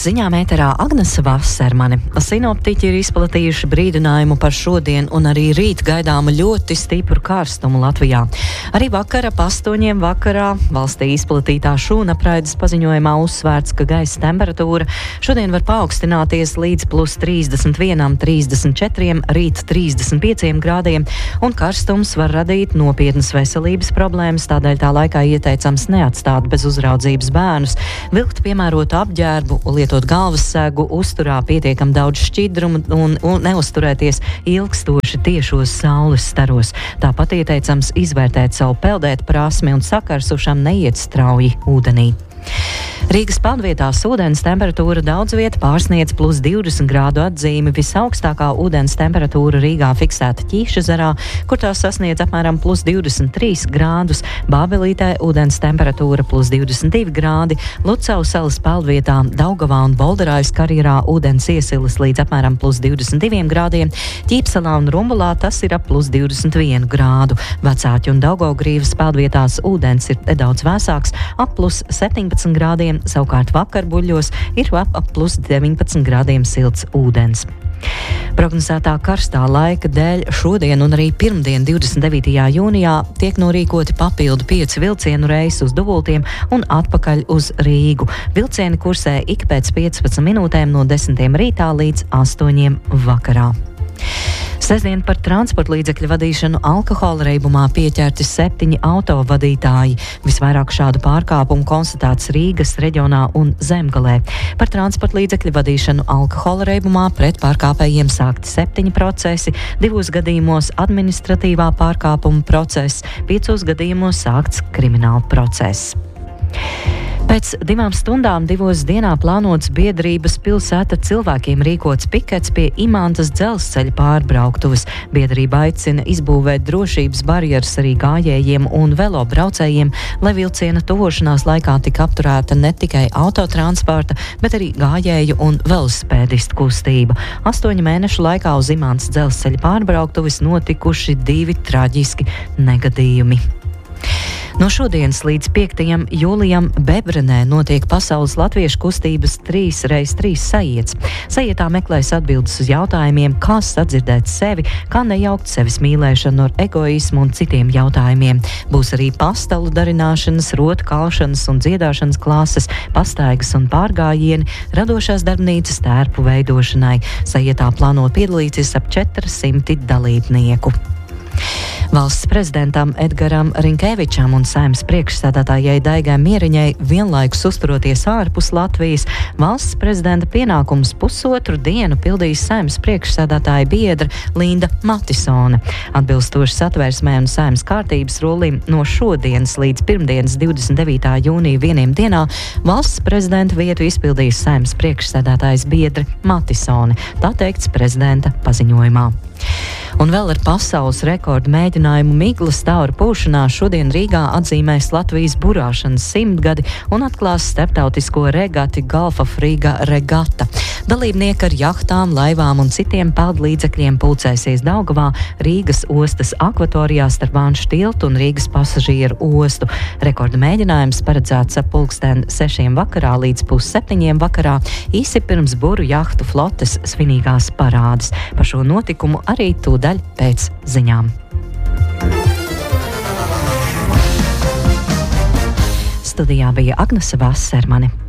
Ziņām ēterā Agnese Vasermane. Sinoptiķi ir izplatījuši brīdinājumu par šodien un arī rīt gaidāmu ļoti stipru karstumu Latvijā. Arī vakara ap 8 vakarā valstī izplatītā šūnapraides paziņojumā uzsvērts, ka gaisa temperatūra šodien var paaugstināties līdz +31, 34, rīt 35 grādiem, un karstums var radīt nopietnas veselības problēmas, tādēļ tā laikā ieteicams neatstāt bez uzraudzības bērnus, vilkt piemērotu apģērbu, lietot galvas segu, uzturā pietiekam daudz šķidrumu un neuzturēties ilgstoši tiešos saules staros. Tāpat ieteicams izvērtēt savu peldēt prasmi un sakarsušam neiet strauji ūdenī. Rīgas peldvietās ūdens temperatūra daudz vieta pārsniedz +20 grādu atzīmi. Visaugstākā ūdens temperatūra Rīgā fiksēta Ķīšezerā, kur tā sasniedz apmēram +23 grādus. Bābelītē ūdens temperatūra +22 grādi. Lucavas salas peldvietā Daugavā un Bolderājas karjerā ūdens iesilis līdz apmēram +22 grādiem. Ķīpsalā un Rumbulā tas ir ap +21 grādu. Vecāķu un Daugavgrīvas peldvietās ūdens ir nedaudz vēsāks, ap +17 grādiem, savukārt vakarbuļļos ir ap +19 grādiem silts ūdens. Prognozētā karstā laika dēļ šodien un arī pirmdien 29. jūnijā tiek norīkoti papildu 5 vilcienu reisi uz Dubultiem un atpakaļ uz Rīgu. Vilcieni kursē ik pēc 15 minūtēm no 10 rītā līdz 8 vakarā. Sestdien par transporta līdzekļu vadīšanu alkohola reibumā pieķerti 7 autovadītāji. Visvairāk šādu pārkāpumu konstatēts Rīgas reģionā un Zemgalē. Par transporta līdzekļu vadīšanu alkohola reibumā pret pārkāpējiem sākti 7 procesi, 2 gadījumos administratīvā pārkāpuma process, 5 gadījumos sākts krimināla process. Pēc 2 stundām 2 dienā plānots biedrības pilsēta cilvēkiem rīkots pikets pie Imantas dzelzceļa pārbrauktuves. Biedrība aicina izbūvēt drošības barjeras arī gājējiem un velobraucējiem, lai vilciena tuvošanās laikā tika apturēta ne tikai autotransporta, bet arī gājēju un velosipēdistu kustība. 8 mēnešu laikā uz Imantas dzelzceļa pārbrauktuves notikuši 2 traģiski negadījumi. No šodienas līdz 5. jūlijam Bebrenē notiek pasaules latviešu kustības 3x3 sajiets. Sajietā meklēs atbildes uz jautājumiem, kā sadzirdēt sevi, kā nejaukt sevis mīlēšanu ar egoismu un citiem jautājumiem. Būs arī pastalu darināšanas, rotu kalšanas un dziedāšanas klases, pastaigas un pārgājieni, radošās darbnīcas tērpu veidošanai. Sajietā plāno piedalīties ap 400 dalībnieku. Valsts prezidentam Edgaram Rinkēvičam un Saeimas priekšsēdētājai Daigai Mieriņai vienlaikus uzturoties ārpus Latvijas, valsts prezidenta pienākumus pusotru dienu pildīs Saeimas priekšsēdētāja biedra Linda Matisone. Atbilstoši Satversmē un Saeimas kārtības rulim no šodienas līdz pirmdienas 29. jūnija 1 dienā valsts prezidenta vietu izpildīs Saeimas priekšsēdētājas biedra Matisone. Tā teikts prezidenta paziņojumā. Un vēl ar pasaules rekordu mēģinājumu miglas taura pūšanā šodien Rīgā atzīmēs Latvijas burāšanas 100 gadi un atklās starptautisko regati Gulf of Riga regata. Dalībnieki ar jahtām, laivām un citiem peldlīdzekļiem pulcēsies Daugavā, Rīgas ostas akvatorijā starp Vanšu tiltu un Rīgas pasažieru ostu. Rekorda mēģinājums paredzēts ap 6 vakarā līdz 6:30 vakarā, īsi pirms buru jahtu flotes svinīgās parādes. Par šo notikumu arī tūdaļ pēc ziņām. Studijā bija Agnese Vasermane.